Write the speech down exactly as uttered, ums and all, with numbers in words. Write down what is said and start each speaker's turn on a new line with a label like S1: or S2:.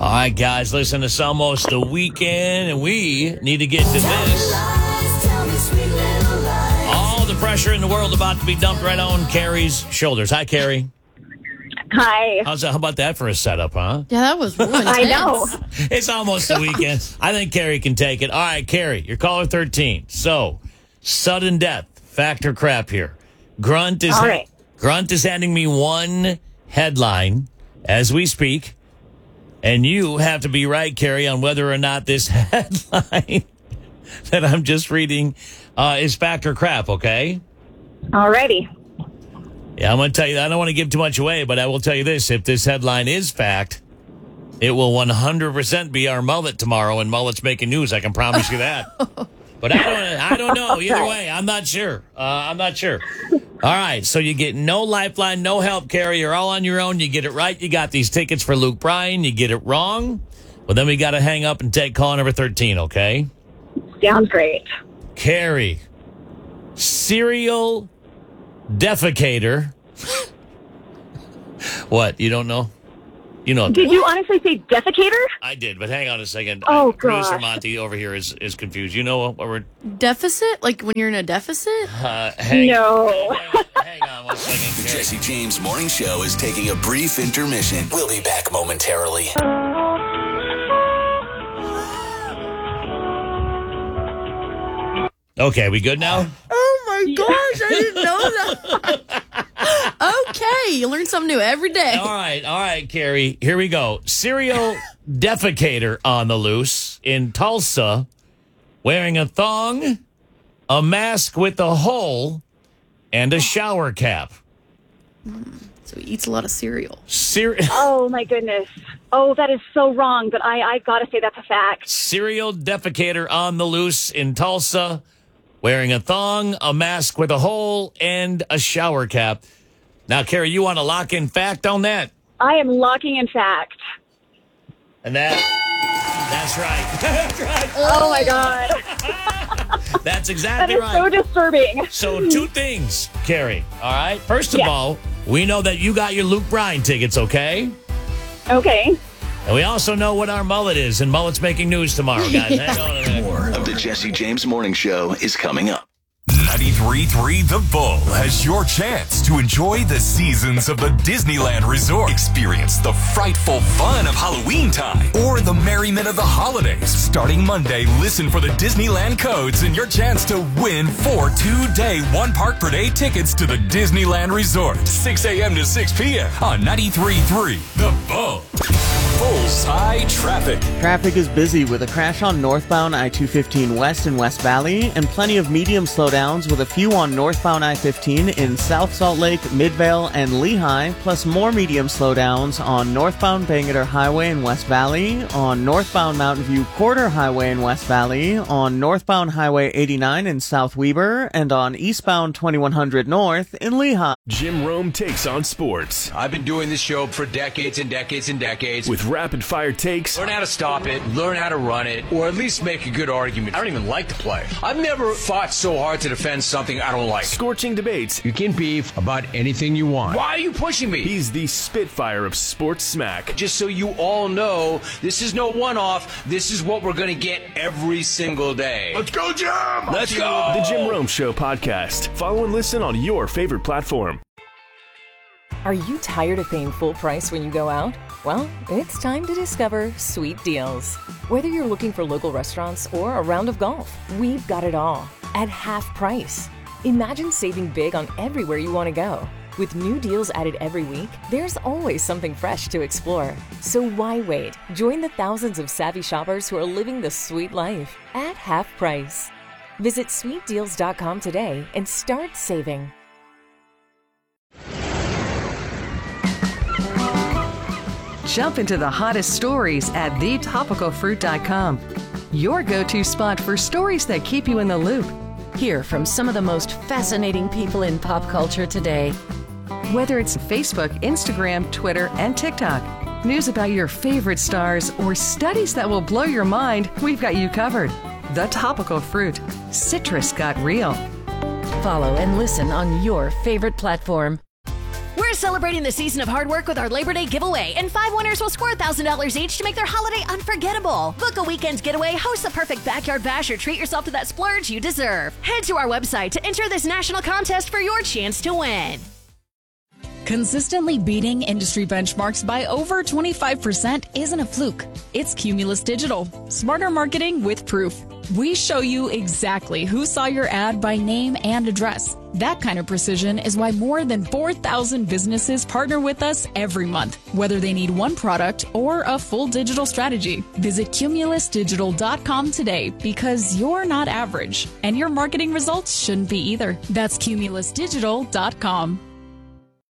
S1: All right, guys, listen, it's almost the weekend, and we need to get to this. All the pressure in the world about to be dumped right on Carrie's shoulders. Hi, Carrie.
S2: Hi.
S1: How's that? How about that for a setup, huh?
S3: Yeah, that was really intense.
S2: I know.
S1: It's almost the weekend. I think Carrie can take it. All right, Carrie, you're caller thirteen. So, sudden death, fact or crap here. Grunt is
S2: All right.
S1: Grunt is handing me one headline as we speak, and you have to be right, Carrie, on whether or not this headline that I'm just reading uh, is fact or crap, okay?
S2: Alrighty.
S1: Yeah, I'm going to tell you, I don't want to give too much away, but I will tell you this. If this headline is fact, it will one hundred percent be our mullet tomorrow, and mullet's making news. I can promise you that. But I don't I don't know. Either way, I'm not sure. Uh, I'm not sure. All right, so you get no lifeline, no help, Carrie. You're all on your own. You get it right, you got these tickets for Luke Bryan. You get it wrong, well, then we got to hang up and take call number thirteen, okay?
S2: Sounds great.
S1: Carrie, serial defecator. What? You don't know? You know.
S2: Did you honestly say defecator?
S1: I did, but hang on a second.
S2: Oh,
S1: uh, Producer
S2: gosh.
S1: Monty over here is, is confused. You know what, what we're...
S3: Deficit? Like when you're in a deficit?
S1: Uh, hang,
S2: No.
S1: hang, hang on one second,
S4: The
S1: Carrie.
S4: Jesse James Morning Show is taking a brief intermission. We'll be back momentarily.
S1: Okay, we good now?
S3: Oh my gosh, I didn't know that. Okay, you learn something new every day.
S1: All right, all right, Carrie. Here we go. Serial defecator on the loose in Tulsa, wearing a thong, a mask with a hole, and a shower cap.
S3: So he eats a lot of cereal.
S1: Ser-
S2: Oh, my goodness. Oh, that is so wrong, but I, I got to say that's a fact.
S1: Serial defecator on the loose in Tulsa, wearing a thong, a mask with a hole, and a shower cap. Now, Carrie, you want to lock in fact on that?
S2: I am locking in fact.
S1: And that, that's right. That's right.
S2: Oh, my God.
S1: That's
S2: That
S1: exactly
S2: is
S1: right.
S2: so disturbing.
S1: So, two things, Carrie. All right. First of
S2: Yes.
S1: all, we know that you got your Luke Bryan tickets, okay?
S2: Okay.
S1: And we also know what our mullet is, and mullet's making news tomorrow, guys. Hang on a minute.
S4: More of the Jesse James Morning Show is coming up.
S5: ninety-three point three The Bull has your chance to enjoy the seasons of the Disneyland Resort. Experience the frightful fun of Halloween time or the merriment of the holidays. Starting Monday, listen for the Disneyland codes and your chance to win four two-day, one-park-per-day tickets to the Disneyland Resort. six a.m. to six p.m. on ninety-three point three The Bull. Bullseye traffic.
S6: Traffic is busy with a crash on northbound I two fifteen West in West Valley and plenty of medium slowdowns with a few on northbound I fifteen in South Salt Lake, Midvale, and Lehigh, plus more medium slowdowns on northbound Bangerter Highway in West Valley, on northbound Mountain View Corridor Highway in West Valley, on northbound Highway eighty-nine in South Weber, and on eastbound twenty-one hundred North in Lehigh.
S7: Jim Rome takes on sports
S8: I've been doing this show for decades and decades and decades.
S7: with rapid-fire takes,
S8: Learn how to stop it, learn how to run it, or at least make a good argument. I don't even like to play. I've never fought so hard to defend something I don't like.
S7: scorching debates.
S8: You can beef about anything you want. Why are you pushing me?
S7: He's the Spitfire of sports smack.
S8: Just so you all know, this is no one-off. This is what we're going to get every single day. Let's go, Jim! Let's go!
S7: The Jim Rome Show podcast. Follow and listen on your favorite platform.
S9: Are you tired of paying full price when you go out? Well, it's time to discover Sweet Deals. Whether you're looking for local restaurants or a round of golf, we've got it all at half price. Imagine saving big on everywhere you want to go. With new deals added every week, there's always something fresh to explore. So why wait? Join the thousands of savvy shoppers who are living the sweet life at half price. Visit sweet deals dot com today and start saving.
S10: Jump into the hottest stories at the topical fruit dot com. Your go-to spot for stories that keep you in the loop.
S11: Hear from some of the most fascinating people in pop culture today.
S10: Whether it's Facebook, Instagram, Twitter, and TikTok, news about your favorite stars, or studies that will blow your mind, we've got you covered. The Topical Fruit. Citrus got real.
S11: Follow and listen on your favorite platform.
S12: We're
S11: celebrating the season of hard work with our Labor Day giveaway, and five winners will score one thousand dollars each to make their holiday unforgettable. Book a weekend getaway, host the perfect backyard bash, or treat yourself to that splurge you deserve. Head to our website to enter this national contest for your chance to win.
S12: Consistently beating industry benchmarks by over twenty-five percent isn't a fluke. It's Cumulus Digital. Smarter marketing with proof. We show you exactly who saw your ad by name and address. That kind of precision is why more than four thousand businesses partner with us every month, whether they need one product or a full digital strategy. Visit cumulus digital dot com today, because you're not average, and your marketing results shouldn't be either. That's cumulus digital dot com.